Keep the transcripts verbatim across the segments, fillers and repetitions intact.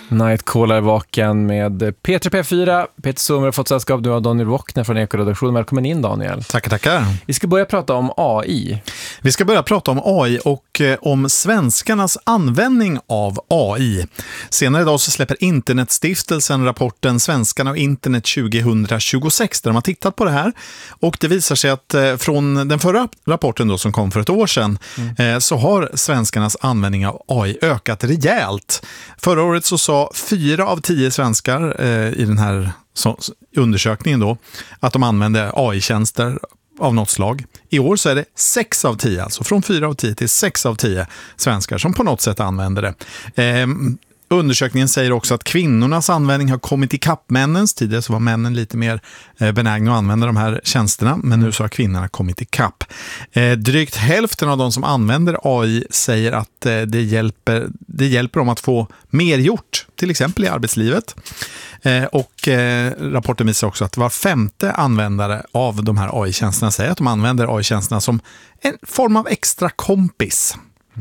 Nightcall är vaken med P tre P fyra. Peter Sommer har fått sällskap nu av Daniel Wockner från Ekoredaktionen. Välkommen in, Daniel. Tackar, tackar. Vi ska börja prata om A I. Vi ska börja prata om A I och eh, om svenskarnas användning av A I. Senare idag så släpper Internetstiftelsen rapporten Svenskarna och internet tjugohundratjugosex där de har tittat på det här. Och det visar sig att eh, från den förra rapporten då, som kom för ett år sedan mm. eh, så har svenskarnas användning av A I ökat rejält. Förra året så sa fyra av tio svenskar eh, i den här så, undersökningen då att de använde A I-tjänster av något slag. I år så är det sex av tio, alltså från fyra av tio till sex av tio svenskar som på något sätt använder det. Eh, undersökningen säger också att kvinnornas användning har kommit ikapp männens. Tidigare så var männen lite mer eh, benägna att använda de här tjänsterna, men nu så har kvinnorna kommit ikapp. Eh, drygt hälften av de som använder A I säger att eh, det, hjälper, det hjälper dem att få mer gjort, till exempel i arbetslivet. Eh, och eh, rapporten visar också att var femte användare av de här A I-tjänsterna säger att de använder A I-tjänsterna som en form av extra kompis.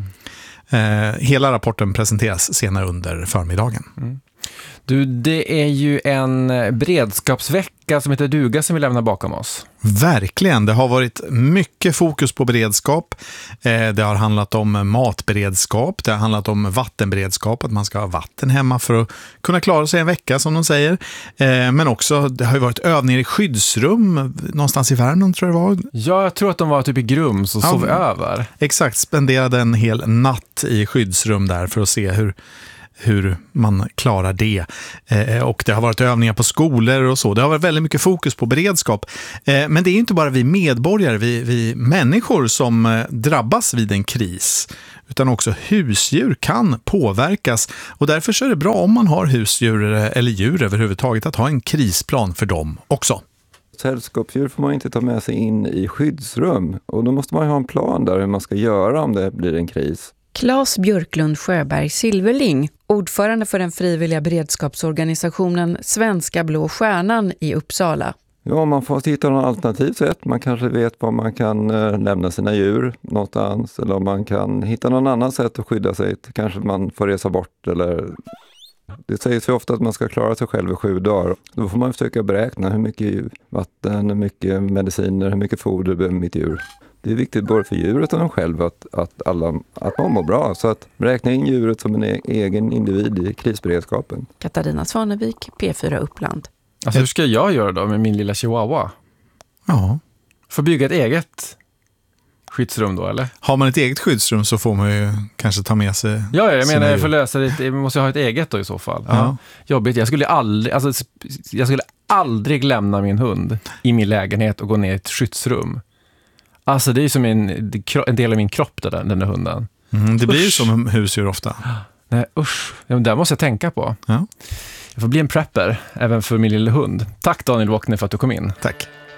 Mm. Eh, hela rapporten presenteras senare under förmiddagen. Mm. Du, det är ju en beredskapsvecka som heter Duga som vi lämnar bakom oss. Verkligen, det har varit mycket fokus på beredskap. Eh, det har handlat om matberedskap, det har handlat om vattenberedskap, att man ska ha vatten hemma för att kunna klara sig en vecka som de säger. Eh, men också, det har ju varit övningar i skyddsrum någonstans i Värmland tror jag det var. Ja, jag tror att de var typ i Grums och sov ja, över. Exakt, spenderade en hel natt i skyddsrum där för att se hur hur man klarar det. Eh, och det har varit övningar på skolor och så. Det har varit väldigt mycket fokus på beredskap. Eh, men det är inte bara vi medborgare, vi, vi människor som eh, drabbas vid en kris. Utan också husdjur kan påverkas. Och därför så är det bra om man har husdjur eller djur överhuvudtaget att ha en krisplan för dem också. Sällskapsdjur får man inte ta med sig in i skyddsrum. Och då måste man ha en plan där hur man ska göra om det blir en kris. Claes Björklund Sjöberg Silverling, ordförande för den frivilliga beredskapsorganisationen Svenska Blå Stjärnan i Uppsala. Ja, man får hitta något alternativt sätt. Man kanske vet var man kan lämna sina djur någonstans. Eller om man kan hitta någon annan sätt att skydda sig. Kanske man får resa bort eller... Det sägs ju ofta att man ska klara sig själv i sju dagar. Då får man försöka beräkna hur mycket vatten, hur mycket mediciner, hur mycket foder behöver mitt djur. Det är viktigt både för djuret och dem själv att, att, alla, att man mår bra. Så att räkna in djuret som en egen individ i krisberedskapen. Katarina Svanevik, P fyra Uppland. Alltså hur ska jag göra då med min lilla chihuahua? Ja. Får bygga ett eget skyddsrum då, eller? Har man ett eget skyddsrum så får man ju kanske ta med sig... Ja, jag menar, jag får lösa det. Jag måste ha ett eget då i så fall. Ja. Ja. Jobbigt. Jag skulle aldrig, alltså, jag skulle aldrig lämna min hund i min lägenhet och gå ner i ett skyddsrum. Alltså det är ju som en, en del av min kropp där, den där hunden. Mm, det blir usch. Ju som husdjur ofta. Nej, usch. Ja, det måste jag tänka på. Ja. Jag får bli en prepper även för min lilla hund. Tack Daniel Wockner för att du kom in. Tack.